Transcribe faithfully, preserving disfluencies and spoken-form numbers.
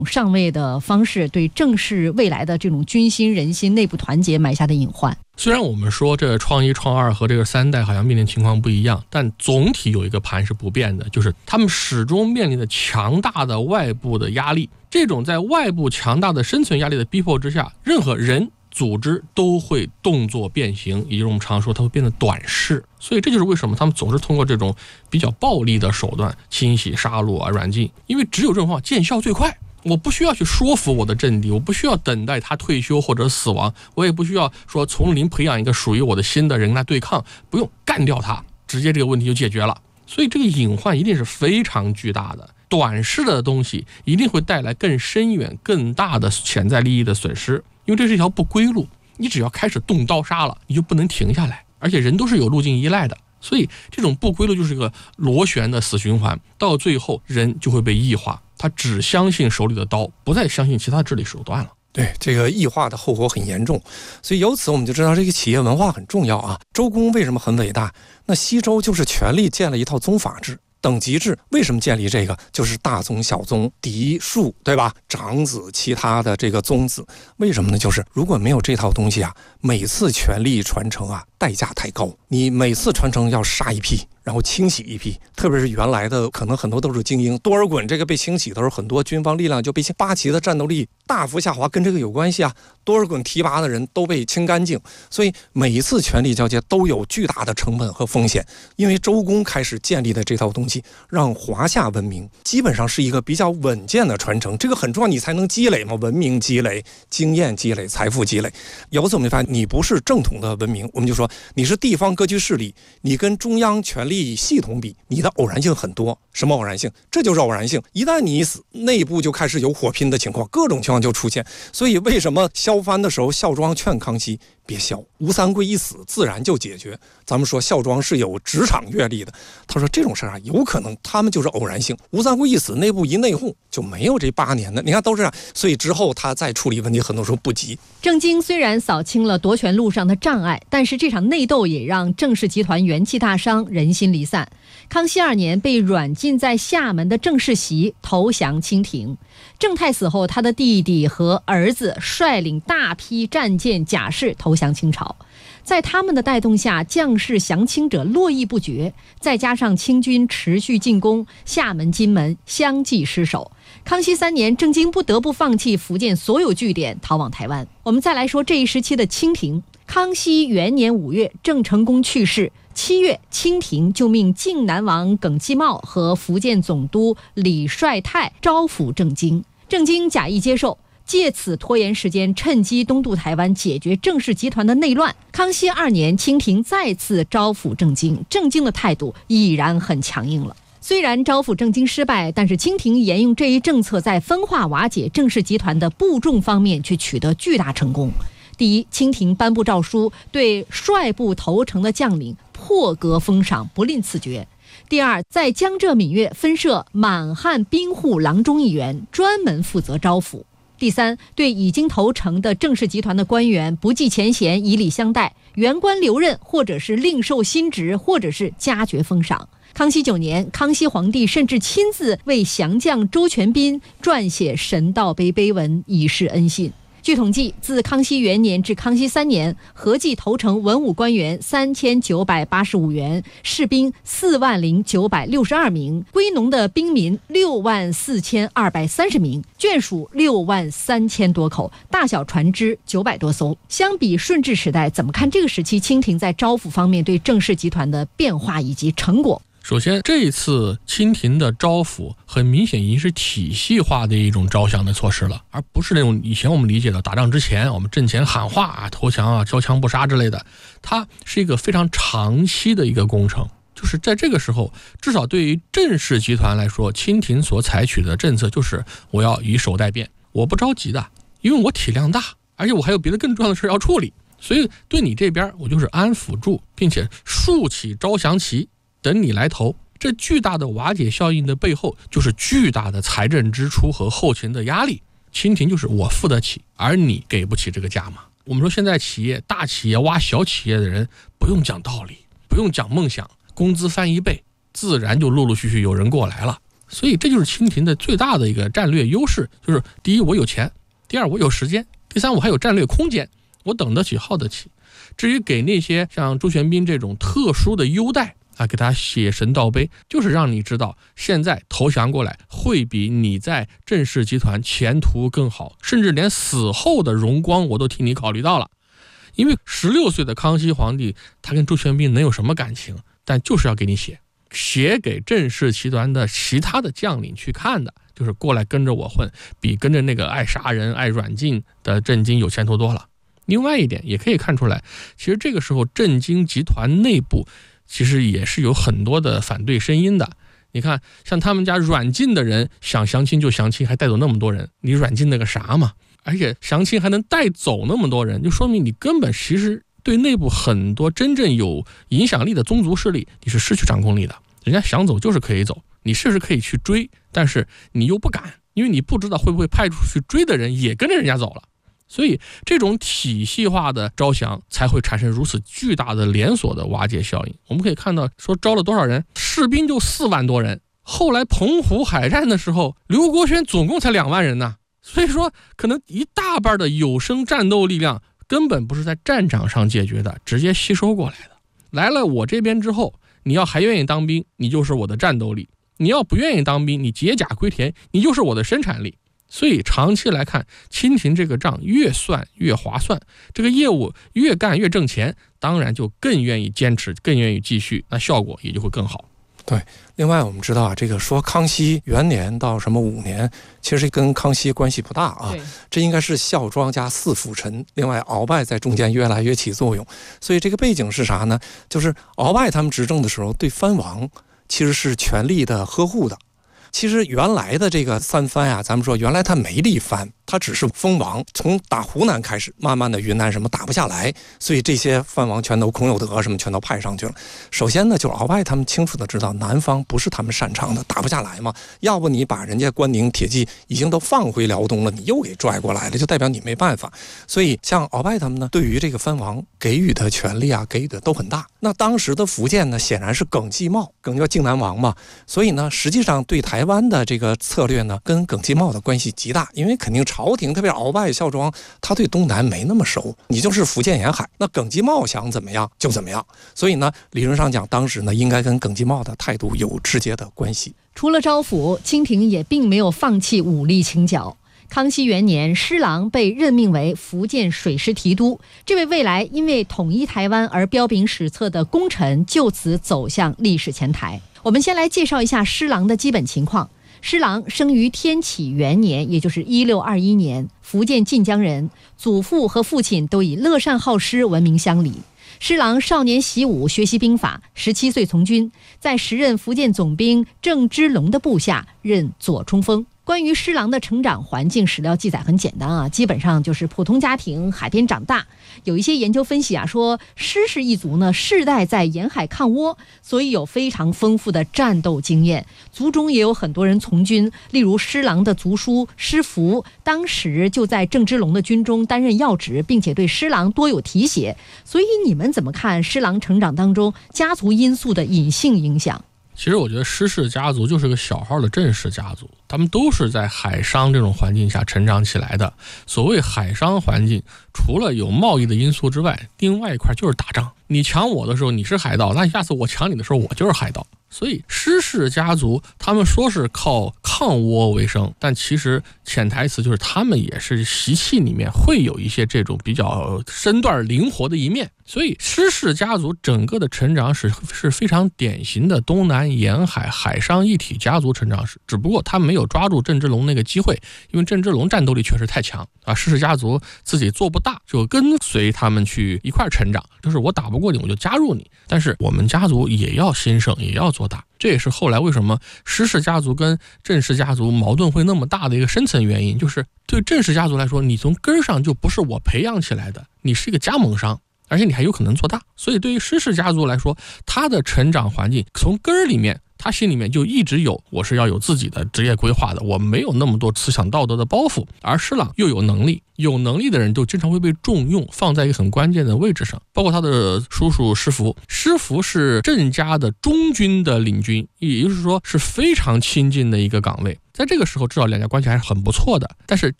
上位的方式对正视未来的这种军心人心内部团结埋下的隐患。 虽然我们说这创一创二和这个三代好像面临情况不一样，但总体有一个盘是不变的，就是他们始终面临着强大的外部的压力。这种在外部强大的生存压力的逼迫之下，任何人组织都会动作变形，也就是我们常说它会变得短视。所以这就是为什么他们总是通过这种比较暴力的手段清洗杀戮啊软禁，因为只有这种方法见效最快。我不需要去说服我的阵地，我不需要等待他退休或者死亡，我也不需要说从零培养一个属于我的新的人来对抗，不用干掉他，直接这个问题就解决了。所以这个隐患一定是非常巨大的，短视的东西一定会带来更深远更大的潜在利益的损失，因为这是一条不归路，你只要开始动刀杀了，你就不能停下来，而且人都是有路径依赖的，所以这种不归路就是一个螺旋的死循环，到最后人就会被异化，他只相信手里的刀，不再相信其他的治理手段了。 对，这个异化的后果很严重，所以由此我们就知道这个企业文化很重要啊。周公为什么很伟大？那西周就是权力建了一套宗法制、等级制，为什么建立这个？就是大宗、小宗、嫡庶，对吧？长子、其他的这个宗子，为什么呢？就是如果没有这套东西啊，每次权力传承啊，代价太高，你每次传承要杀一批，然后清洗一批，特别是原来的可能很多都是精英，多尔衮这个被清洗的时候，很多军方力量就被清，八旗的战斗力大幅下滑，跟这个有关系啊。多尔衮提拔的人都被清干净，所以每一次权力交接都有巨大的成本和风险。因为周公开始建立的这套东西，让华夏文明基本上是一个比较稳健的传承，这个很重要，你才能积累嘛，文明积累、经验积累、财富积累。由此我们发现，你不是正统的文明，我们就说你是地方割据势力，你跟中央权力系统比，你的偶然性很多。什么偶然性？这就是偶然性。一旦你一死，内部就开始有火拼的情况，各种情况就出现。所以为什么萧藩的时候，孝庄劝康熙别消，吴三桂一死自然就解决。咱们说孝庄是有职场阅历的，他说这种事啊，有可能他们就是偶然性。吴三桂一死，内部一内讧，就没有这八年的，你看都是这样。所以之后他再处理问题，很多时候不急。 郑经虽然扫清了夺权路上的障碍，但是这场内斗也让郑氏集团元气大伤，人心离散。康熙二年，被软禁在厦门的郑世袭投降清廷。郑泰死后，他的弟弟和儿子率领大批战舰甲士投降清朝。在他们的带动下，将士降清者络绎不绝，再加上清军持续进攻，厦门、金门相继失守。康熙三年，郑经不得不放弃福建所有据点，逃往台湾。我们再来说这一时期的清廷。康熙元年五月，郑成功去世。七月，清廷就命靖南王耿继茂和福建总督李帅泰招抚郑经，郑经假意接受，借此拖延时间，趁机东渡台湾，解决郑氏集团的内乱。康熙二年，清廷再次招抚郑经，郑经的态度已然很强硬了。虽然招抚郑经失败，但是清廷沿用这一政策，在分化瓦解郑氏集团的部众方面却取得巨大成功。第一，清廷颁布诏书，对率部投诚的将领破格封赏，不吝赐爵。第二，在江浙闽粤分设满汉兵户郎中一员，专门负责招抚。第三，对已经投诚的郑氏集团的官员不计前嫌，以礼相待，原官留任，或者是另授新职，或者是加爵封赏。康熙九年，康熙皇帝甚至亲自为降将周全斌撰写神道碑碑文，以示恩信。据统计，自康熙元年至康熙三年，合计投诚文武官员三千九百八十五员，士兵四万零九百六十二名，归农的兵民六万四千二百三十名，眷属六万三千多口，大小船只九百多艘。相比顺治时代，怎么看这个时期清廷在招抚方面对郑氏集团的变化以及成果？ 首先，这一次清廷的招抚很明显已经是体系化的一种招降的措施了，而不是那种以前我们理解的打仗之前我们阵前喊话啊、投降啊、交枪不杀之类的。它是一个非常长期的一个工程，就是在这个时候，至少对于郑氏集团来说，清廷所采取的政策就是我要以守待变，我不着急的，因为我体量大，而且我还有别的更重要的事要处理，所以对你这边我就是安抚住，并且竖起招降旗，等你来投。这巨大的瓦解效应的背后，就是巨大的财政支出和后勤的压力。清廷就是我付得起，而你给不起这个价码。我们说现在企业大企业挖小企业的人，不用讲道理，不用讲梦想，工资翻一倍，自然就陆陆续续有人过来了。 所以这就是清廷的最大的一个战略优势，就是第一我有钱，第二我有时间，第三我还有战略空间，我等得起耗得起。至于给那些像朱玄彬这种特殊的优待啊，给他写神道碑，就是让你知道现在投降过来会比你在郑氏集团前途更好，甚至连死后的荣光我都替你考虑到了。因为十六岁的康熙皇帝他跟朱玄彬能有什么感情，但就是要给你写写给郑氏集团的其他的将领去看的，就是过来跟着我混，比跟着那个爱杀人爱软禁的郑经有前途多了。另外一点也可以看出来，其实这个时候郑经集团内部其实也是有很多的反对声音的。你看像他们家软禁的人想降清就降清，还带走那么多人，你软禁那个啥嘛？而且降清还能带走那么多人，就说明你根本其实对内部很多真正有影响力的宗族势力你是失去掌控力的。人家想走就是可以走，你是不是可以去追，但是你又不敢，因为你不知道会不会派出去追的人也跟着人家走了。所以这种体系化的招降才会产生如此巨大的连锁的瓦解效应。我们可以看到说招了多少人，士兵就四万多人，后来澎湖海战的时候刘国轩总共才两万人呢。所以说可能一大半的有生战斗力量根本不是在战场上解决的，直接吸收过来的。来了我这边之后，你要还愿意当兵，你就是我的战斗力；你要不愿意当兵，你解甲归田，你就是我的生产力。所以长期来看，清廷这个账越算越划算，这个业务越干越挣钱，当然就更愿意坚持，更愿意继续，那效果也就会更好。 对，另外我们知道啊，这个说康熙元年到什么五年，其实跟康熙关系不大啊，这应该是孝庄加四辅臣，另外鳌拜在中间越来越起作用。所以这个背景是啥呢？就是鳌拜他们执政的时候，对藩王其实是全力的呵护的。其实原来的这个三藩啊，咱们说原来他没立藩，他只是封王，从打湖南开始，慢慢的云南什么打不下来，所以这些藩王全都孔有德什么全都派上去了。首先呢，就是鳌拜他们清楚的知道南方不是他们擅长的，打不下来嘛，要不你把人家关宁铁骑已经都放回辽东了，你又给拽过来了，就代表你没办法。所以像鳌拜他们呢，对于这个藩王给予的权力啊，给予的都很大。那当时的福建呢，显然是耿继茂，耿叫靖南王嘛，所以呢，实际上对台湾的这个策略呢，跟耿继茂的关系极大，因为肯定朝廷，特别是鳌拜、孝庄，他对东南没那么熟，你就是福建沿海，那耿继茂想怎么样就怎么样，所以呢，理论上讲，当时呢，应该跟耿继茂的态度有直接的关系。 除了招抚，清廷也并没有放弃武力清剿。康熙元年，施琅被任命为福建水师提督，这位未来因为统一台湾而彪炳史册的功臣就此走向历史前台。我们先来介绍一下施琅的基本情况。施琅生于天启元年，也就是一六二一年，福建晋江人，祖父和父亲都以乐善好施闻名乡里。施琅少年习武，学习兵法，十七岁从军，在时任福建总兵郑芝龙的部下任左冲锋。关于施琅的成长环境，史料记载很简单啊，基本上就是普通家庭，海边长大。有一些研究分析啊，说施氏一族呢，世代在沿海抗倭，所以有非常丰富的战斗经验，族中也有很多人从军。例如施琅的族叔施福，当时就在郑芝龙的军中担任要职，并且对施琅多有提携。所以你们怎么看施琅成长当中家族因素的隐性影响？ 其实我觉得施氏家族就是个小号的郑氏家族，他们都是在海商这种环境下成长起来的。所谓海商环境，除了有贸易的因素之外，另外一块就是打仗。你抢我的时候你是海盗，那下次我抢你的时候我就是海盗。所以施氏家族他们说是靠抗倭为生，但其实潜台词就是他们也是习气里面会有一些这种比较身段灵活的一面。所以施氏家族整个的成长史是非常典型的东南沿海海商一体家族成长史，只不过他没有抓住郑芝龙那个机会，因为郑芝龙战斗力确实太强啊，施氏家族自己做不大，就跟随他们去一块成长，就是我打不过你我就加入你，但是我们家族也要兴盛，也要做大。这也是后来为什么施氏家族跟郑氏家族矛盾会那么大的一个深层原因，就是对郑氏家族来说，你从根上就不是我培养起来的，你是一个加盟商，而且你还有可能做大。所以对于施氏家族来说，他的成长环境从根儿里面他心里面就一直有我是要有自己的职业规划的，我没有那么多思想道德的包袱。而施琅又有能力，有能力的人就经常会被重用，放在一个很关键的位置上。包括他的叔叔施福，施福是郑家的中军的领军，也就是说是非常亲近的一个岗位。在这个时候，至少两家关系还是很不错的。但是